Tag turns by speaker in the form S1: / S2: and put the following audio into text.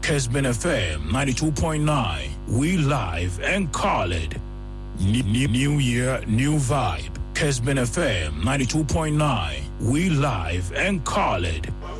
S1: Kesbin FM 92.9. We live and call it. New year, new vibe. Kesbin FM 92.9. We live and call it.